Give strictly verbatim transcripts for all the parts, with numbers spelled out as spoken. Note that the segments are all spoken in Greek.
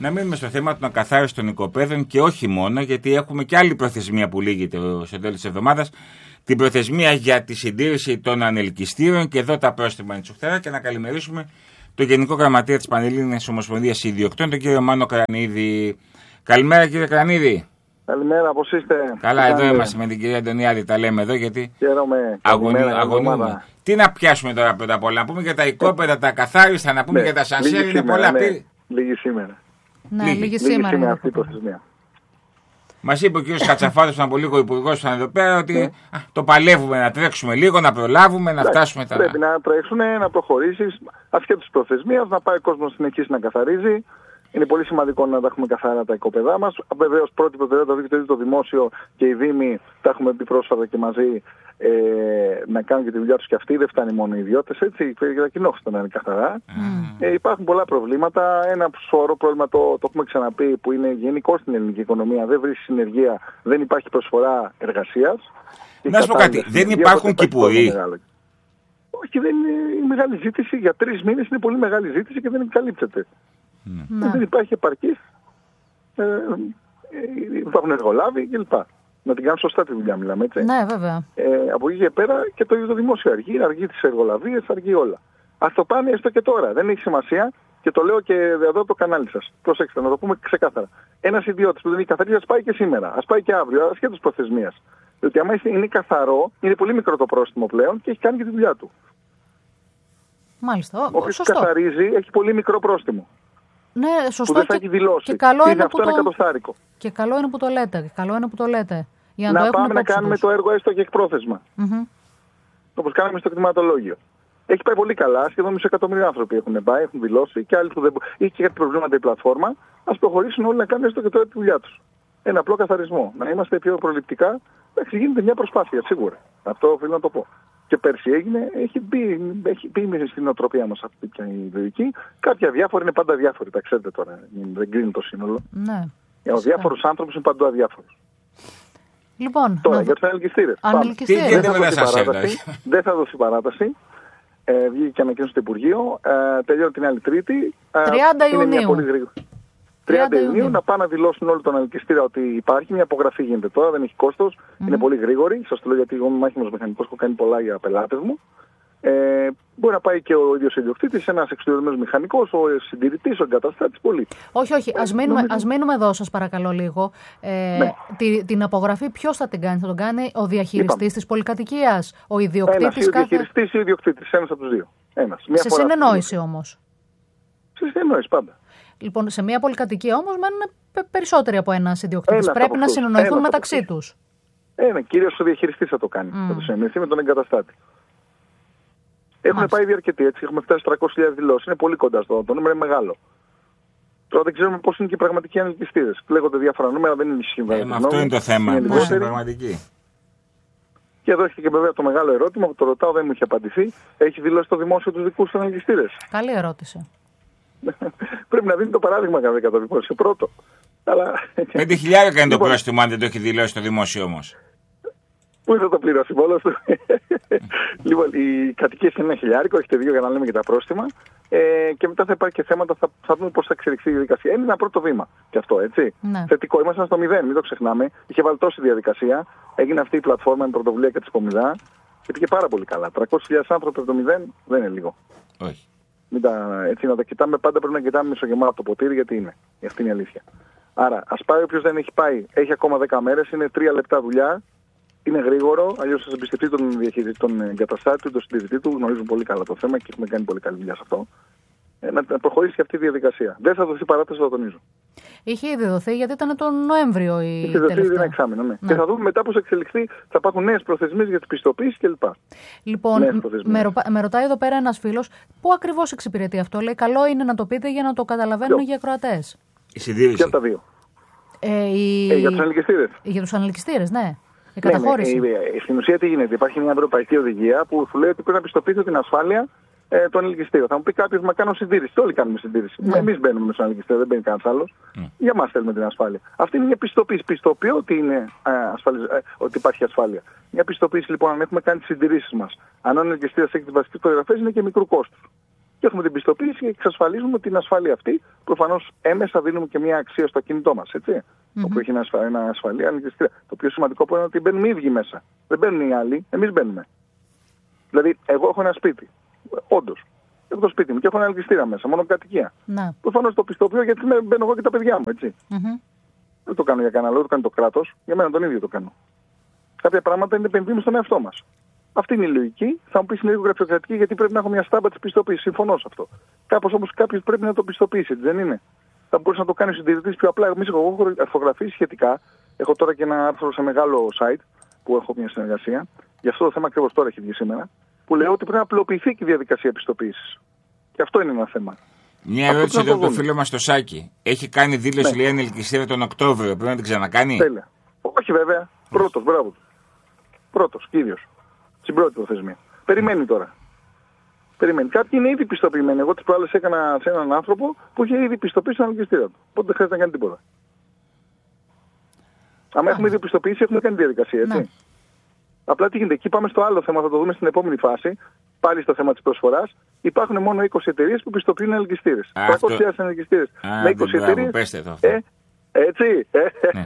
Να μείνουμε στο θέμα των ακαθάριστων των οικοπαίδων και όχι μόνο, γιατί έχουμε και άλλη προθεσμία που λύγεται στο τέλος της εβδομάδας. Την προθεσμία για τη συντήρηση των ανελκυστήρων και εδώ τα πρόστιμα είναι τσουχτερά. Και να καλημερίσουμε τον Γενικό Γραμματέα της Πανελλήνιας Ομοσπονδίας Ιδιοκτών, τον κύριο Μάνο Κρανίδη. Καλημέρα, κύριε Κρανίδη. Καλημέρα, πώς είστε? Καλά, εδώ είμαστε με την κυρία Αντωνιάδη, τα λέμε εδώ γιατί αγωνούμε. Τι να πιάσουμε τώρα πρώτα απ' όλα, να πούμε για τα οικόπεδα, τα καθάριστα, να πούμε ναι, για τα σανσέρ, είναι πολλά. Ναι, λίγη σήμερα. Ναι, λίγη, λίγη σήμερα. Λίγη σήμερα αυτή η προθεσμία. Μας είπε ο κ. Κατσαφάτος, ήταν πολύ ο υπουργός ήταν εδώ πέρα, ότι ναι. α, το παλεύουμε να τρέξουμε λίγο, να προλάβουμε, να ναι, φτάσουμε τα. Πρέπει να τρέξουν, να προχωρήσει, ασχέτως προθεσμίας, να πάει ο κόσμος να συνεχίσει να καθαρίζει. Είναι πολύ σημαντικό να τα έχουμε καθαρά τα οικόπεδά μας. Βεβαίως, πρώτη προτεραιότητα το, το δημόσιο και οι δήμοι, τα έχουμε πει πρόσφατα και μαζί, ε, να κάνουν και τη δουλειά τους και αυτοί. Δεν φτάνει μόνο οι ιδιώτες, έτσι. Και τα κοινόχρηστα να είναι καθαρά. Mm. Ε, υπάρχουν πολλά προβλήματα. Ένα σωρό πρόβλημα, το, το έχουμε ξαναπεί, που είναι γενικό στην ελληνική οικονομία. Δεν βρίσκει συνεργεία, δεν υπάρχει προσφορά εργασίας. Να σου πω κάτι, δεν υπάρχουν κυπουροί. Όχι, δεν είναι η μεγάλη ζήτηση. Για τρεις μήνες είναι πολύ μεγάλη ζήτηση και δεν καλύπτεται. Mm. Δεν υπάρχει επαρκής, ε, ε, υπάρχουν εργολάβοι κλπ. Να την κάνουν σωστά τη δουλειά, μιλάμε, έτσι. Ναι, βέβαια. Ε, από εκεί και πέρα και το ίδιο το δημόσιο αργεί, αργεί τις εργολαβίες, αργεί όλα. Ας το πάνε έστω και τώρα, δεν έχει σημασία και το λέω και εδώ το κανάλι σας. Προσέξτε, να το πούμε ξεκάθαρα. Ένας ιδιώτης που δεν έχει καθαρίσει, ας πάει και σήμερα, ας πάει και αύριο, ασχέτως προθεσμίας. Διότι άμα είναι καθαρό, είναι πολύ μικρό το πρόστιμο πλέον και έχει κάνει και τη δουλειά του. Μάλιστα. Όποιος καθαρίζει έχει πολύ μικρό πρόστιμο. Ναι, σωστό. Που δεν θα έχει δηλώσει. Και καλό είναι, είναι που αυτό το... ένα και καλό είναι που το λέτε. Και καλό είναι που το λέτε. Για να να το πάμε να κάνουμε τους. το έργο έστω και εκπρόθεσμα. Mm-hmm. Όπως κάναμε στο κτηματολόγιο. Έχει πάει πολύ καλά. Σχεδόν μισό εκατομμύριο άνθρωποι έχουν πάει, έχουν δηλώσει και άλλοι που δεν. Ή και κάτι προβλήματα η πλατφόρμα. Ας προχωρήσουν όλοι να κάνουν έστω και τώρα τη δουλειά τους. Ένα απλό καθαρισμό. Να είμαστε πιο προληπτικά. Εντάξει, γίνεται μια προσπάθεια σίγουρα. Αυτό οφείλω να το πω. Και πέρσι έγινε, έχει μπει, έχει μπει στην οτροπία μας αυτή και η ιδεική. Κάποια διάφορα είναι πάντα διάφοροι, τα ξέρετε τώρα. Δεν κρίνει το σύνολο. Ναι. Ο διάφορος άνθρωπος είναι παντού αδιάφορος. Λοιπόν, τώρα, να... για τους ανελκυστήρες. Δεν θα δοθεί παράταση. Ε, βγήκε και ανακοίνωση στο Υπουργείο. Ε, τελειώνει την άλλη Τρίτη. τριάντα Ιουνίου. τριάντα Ιουνίου να πάνε να δηλώσουν όλοι τον ανελκυστήρα ότι υπάρχει. Μια απογραφή γίνεται τώρα, δεν έχει κόστος. Mm-hmm. Είναι πολύ γρήγορη. Σας το λέω γιατί εγώ είμαι μάχημος μηχανικός, έχω κάνει πολλά για πελάτες μου. Ε, μπορεί να πάει και ο ίδιος ιδιοκτήτης, ένας εξωτερικός μηχανικός, ο συντηρητής, ο εγκαταστάτης, πολύ. Όχι, όχι. Ας μείνουμε, νομίζω... ας μείνουμε εδώ, σας παρακαλώ λίγο. Ε, ναι. τη, την απογραφή ποιος θα την κάνει? Θα τον κάνει ο διαχειριστής της πολυκατοικίας, ο ιδιοκτήτης? Ένας, κάθε... ο διαχειριστής ή ο ιδιοκτήτης, ένας από τους δύο. Ένας. Σε συνεννόηση όμως. Σε συνεννόηση πάντα. Λοιπόν, σε μια πολυκατοικία όμως μένουν περισσότεροι από ένας ιδιοκτήτης. Πρέπει να αυτούς. συνεννοηθούν ένας μεταξύ τους. Ένα, κυρίως ο διαχειριστής θα το κάνει. Mm. Θα το συνεννοηθεί με τον εγκαταστάτη. Έχουμε πάει ήδη αρκετοί, έτσι. Έχουμε φτάσει τριακόσιες χιλιάδες δηλώσεις. Είναι πολύ κοντά στο το νούμερο, είναι μεγάλο. Τώρα δεν ξέρουμε πώς είναι και οι πραγματικοί ανελκυστήρες. Λέγονται διάφορα νούμερα, δεν είναι ισχυρά. Ε, αυτό είναι το θέμα. Πώς είναι πραγματικοί. Και εδώ έχετε και βέβαια το μεγάλο ερώτημα που το ρωτάω, δεν μου είχε απαντηθεί. Έχει δηλώσει το δημόσιο τους δικούς του ανελκυστήρες? Καλή ερώτηση. Πρέπει να δίνει το παράδειγμα κατά το δημόσιο πρώτο. Αλλά... πέντε χιλιάδες είναι το πρόστιμο αν δεν το έχει δηλώσει το δημόσιο όμως. Πού θα το πληρώσει μόνος του? Λοιπόν, οι κατοικίες είναι ένα χιλιάρικο, έχετε δύο για να λέμε και τα πρόστιμα. Ε, και μετά θα υπάρχει και θέματα, θα, θα δούμε πώς θα εξελιχθεί η διαδικασία. Είναι ένα πρώτο βήμα και αυτό, έτσι. Ναι. Θετικό, ήμασταν στο μηδέν, μην το ξεχνάμε. Είχε βαλτώσει η διαδικασία. Έγινε αυτή η πλατφόρμα με πρωτοβουλία και τη Κομιδά και πήγε πάρα πολύ καλά. τριακόσιες χιλιάδες άνθρωποι από το μηδέν δεν είναι λίγο. Όχι. Μην τα, έτσι, να τα κοιτάμε, πάντα πρέπει να κοιτάμε μισογεμάτο το ποτήρι, γιατί είναι. Αυτή είναι η αλήθεια. Άρα, ας πάει όποιος δεν έχει πάει, έχει ακόμα δέκα μέρες, είναι τρία λεπτά δουλειά. Είναι γρήγορο, αλλιώς θα εμπιστευτεί τον διαχειριστή, τον εγκαταστάτη του, τον συντηρητή του, γνωρίζουν πολύ καλά το θέμα και έχουμε κάνει πολύ καλή δουλειά σε αυτό. Ε, να προχωρήσει και αυτή η διαδικασία. Δεν θα δοθεί παράταση, θα το τονίζω. Είχε ήδη δοθεί γιατί ήταν τον Νοέμβριο η Είχε δοθεί ήδη ένα εξάμηνο, ναι. Ναι. Και θα δούμε μετά πώς εξελιχθεί, θα υπάρχουν νέες προθεσμίες για τις πιστοποίησεις κλπ. Λοιπόν, με, ρο, με ρωτάει εδώ πέρα ένας φίλος, πού ακριβώς εξυπηρετεί αυτό? Λέει, καλό είναι να το πείτε για να το καταλαβαίνουν οι ακροατές. Η συντήρηση. Και από τα δύο. Ε, η... ε, για τους ανελκυστήρες. Για τους ανελκυστήρες, ναι. Η ναι, καταχώρηση. Ναι, ναι, στην ουσία τι γίνεται? Υπάρχει μια ευρωπαϊκή οδηγία που σου λέει ότι πρέπει να πιστοποιήσω την ασφάλεια ε, του ανελκυστήριου. Θα μου πει κάποιος, μα κάνω συντήρηση. Όλοι κάνουμε συντήρηση. Ναι. Εμείς μπαίνουμε στον ανελκυστήριο, δεν μπαίνει κανένας άλλος. Mm. Για μας θέλουμε την ασφάλεια. Αυτή είναι μια πιστοποίηση. Πιστοποιώ ότι, είναι, ε, ασφαλι... ε, ότι υπάρχει ασφάλεια. Μια πιστοποίηση λοιπόν, αν έχουμε κάνει τις συντηρήσεις μας, αν ο ανελκυστήριος έχει τις βασικές προδιαγραφές, είναι και μικρού κόστους. και έχουμε την πιστοποίηση και εξασφαλίζουμε την ασφάλεια αυτή. Προφανώς έμεσα δίνουμε και μια αξία στο κινητό μας, έτσι. Mm-hmm. Όπου έχει ένα, ασφα... ένα ασφαλή ανελκυστήρα. Το πιο σημαντικό που είναι ότι μπαίνουμε οι ίδιοι μέσα. Δεν μπαίνουν οι άλλοι, εμείς μπαίνουμε. Δηλαδή, εγώ έχω ένα σπίτι. Όντως. Έχω το σπίτι μου και έχω ένα ανελκυστήρα μέσα, μόνο κατοικία. Mm-hmm. Προφανώς το πιστοποιώ γιατί μπαίνω εγώ και τα παιδιά μου, έτσι. Mm-hmm. Δεν το κάνω για κανένα λόγο, το κάνει το κράτος. Για μένα τον ίδιο το κάνω. Κάποια πράγματα είναι επενδύουμε στον εαυτό μας. Αυτή είναι η λογική. Θα μου πει είναι λίγο γραφειοκρατική γιατί πρέπει να έχω μια στάμπα της πιστοποίησης. Συμφωνώ σε αυτό. Κάπως όμως κάποιος πρέπει να το πιστοποιήσει, δεν είναι. Θα μπορούσε να το κάνει ο συντηρητής πιο απλά. Εμείς έχω αρθογραφήσει σχετικά. Έχω τώρα και ένα άρθρο σε μεγάλο site που έχω μια συνεργασία. Γι' αυτό το θέμα ακριβώς τώρα έχει βγει σήμερα. Που λέω ότι πρέπει να απλοποιηθεί και η διαδικασία πιστοποίησης. Και αυτό είναι ένα θέμα. Μια ερώτηση εδώ από το φίλο μας στο Σάκη. Έχει κάνει δήλωση, ναι, λέει, ανελκυστήρα τον Οκτώβριο. Πρέπει να την ξανακάνει. Τέλεια. Όχι βέβαια. Πρώτος, μπράβο. Πρώτος, κύριος. Στην πρώτη προθεσμία. Περιμένει τώρα. Περιμένει. Κάποιοι είναι ήδη πιστοποιημένοι. Εγώ τις προάλλες έκανα σε έναν άνθρωπο που είχε ήδη πιστοποιήσει τον ανελκυστήρα του. Οπότε δεν χρειάζεται να κάνει τίποτα. Αν έχουμε ήδη πιστοποιήσει, έχουμε κάνει τη διαδικασία, έτσι. Ναι. Απλά τι γίνεται. Εκεί πάμε στο άλλο θέμα, θα το δούμε στην επόμενη φάση. Πάλι στο θέμα της προσφοράς. Υπάρχουν μόνο είκοσι εταιρείες που πιστοποιούν ανελκυστήρες. τριακόσιες χιλιάδες ανελκυστήρες. Με είκοσι εταιρείες. Ε, έτσι. Ναι.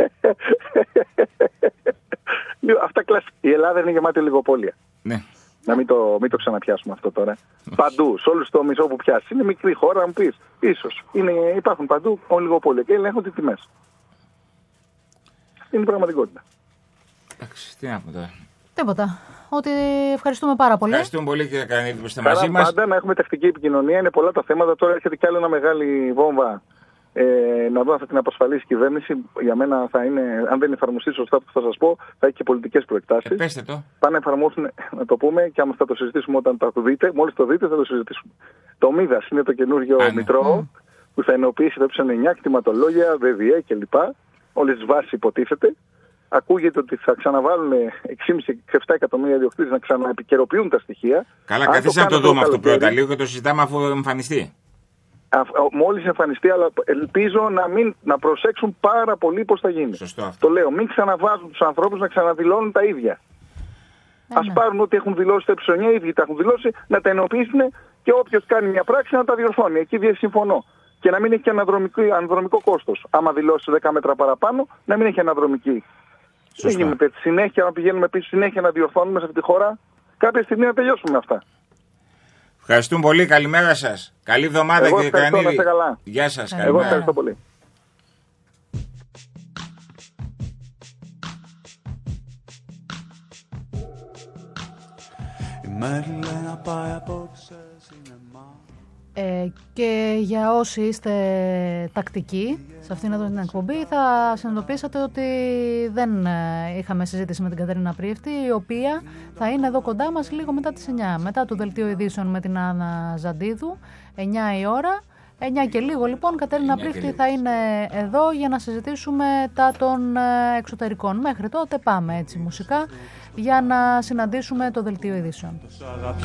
Αυτά κλασικά. Η Ελλάδα είναι γεμάτη ολιγοπόλια. Ναι. Να μην το, μην το ξαναπιάσουμε αυτό τώρα. Παντού, σε όλους τους τομείς όπου πιάσει. Είναι μικρή χώρα, να μου πεις. Ίσως. Είναι, υπάρχουν παντού ολιγοπόλια και ελέγχουν τις τιμές. Είναι η πραγματικότητα. Εντάξει, τι να πούμε τώρα. Τίποτα. Ότι ευχαριστούμε πάρα πολύ. Ευχαριστούμε πολύ, κύριε Καρανίδη, που είστε μαζί μας. Πάντα να έχουμε τακτική επικοινωνία. Είναι πολλά τα θέματα. Τώρα έρχεται κι άλλο ένα μεγάλη βόμβα. Ε, να δω αν θα την απασφαλίσει η κυβέρνηση. Για μένα θα είναι, αν δεν εφαρμοστεί σωστά που θα σας πω, θα έχει και πολιτικές προεκτάσεις. Ε, πέστε το. Πάνε να εφαρμόσουν, να το πούμε, και άμα θα το συζητήσουμε όταν το δείτε, μόλις το δείτε θα το συζητήσουμε. Το Μίδας είναι το καινούριο ναι. μητρό mm. που θα ενοποιήσει το ε εννιά, κτηματολόγια, ΔΔΕ κλπ. Όλες τις βάσεις υποτίθεται. Ακούγεται ότι θα ξαναβάλουν έξι κόμμα πέντε με επτά εκατομμύρια διοκτήτες να ξαναεπικαιροποιούν τα στοιχεία. Καλά, καθίστε να το δούμε αυτό πρώτα λίγο και το συζητάμε αφού εμφανιστεί. Μόλις εμφανιστεί, αλλά ελπίζω να, μην, να προσέξουν πάρα πολύ πώς θα γίνει. Σωστό. Το λέω, μην ξαναβάζουν τους ανθρώπους να ξαναδηλώνουν τα ίδια. Ναι, ας ναι. πάρουν ό,τι έχουν δηλώσει τα ε εννιά, οι ίδιοι τα έχουν δηλώσει, να τα ενοποιήσουν και όποιος κάνει μια πράξη να τα διορθώνει. Εκεί συμφωνώ. Και να μην έχει και αναδρομικό κόστος. Άμα δηλώσει δέκα μέτρα παραπάνω, να μην έχει αναδρομική. Δεν γίνεται συνέχεια να πηγαίνουμε πίσω, συνέχεια να διορθώνουμε σε αυτή τη χώρα. Κάποια στιγμή να τελειώσουμε με αυτά. Ευχαριστούμε πολύ. Καλημέρα σας. Καλή εβδομάδα, κύριε Καρανίδη. Γεια σας. Εγώ καλημέρα. Ευχαριστώ πολύ. Ε, και για όσοι είστε τακτικοί σε αυτήν εδώ την εκπομπή, θα συνειδητοποιήσατε ότι δεν είχαμε συζήτηση με την Κατερίνα Πρίευτη, η οποία θα είναι εδώ κοντά μας λίγο μετά τις εννιά, μετά το δελτίο ειδήσεων με την Άννα Ζαντίδου, εννιά η ώρα. εννιά και λίγο λοιπόν, Κατερίνα Πρίευτη θα είναι εδώ για να συζητήσουμε τα των εξωτερικών. Μέχρι τότε πάμε έτσι μουσικά για να συναντήσουμε το δελτίο ειδήσεων.